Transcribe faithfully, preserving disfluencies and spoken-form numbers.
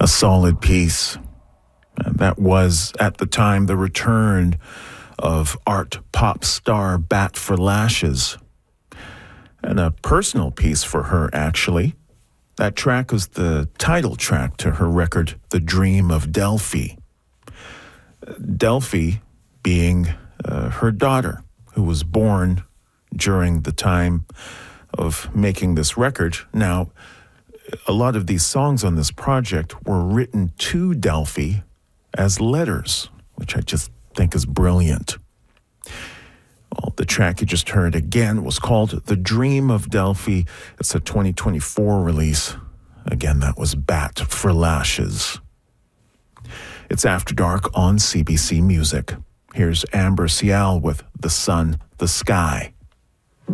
A solid piece. And that was, at the time, the return of art pop star Bat for Lashes. And a personal piece for her, actually. That track was the title track to her record, The Dream of Delphi. Delphi being uh, her daughter, who was born during the time of making this record. Now, a lot of these songs on this project were written to Delphi as letters, which I just think is brilliant. Well, the track you just heard again was called The Dream of Delphi. It's a twenty twenty-four release. Again, that was Bat for Lashes. It's After Dark on C B C Music. Here's Amber Cial with The Sun, the Sky.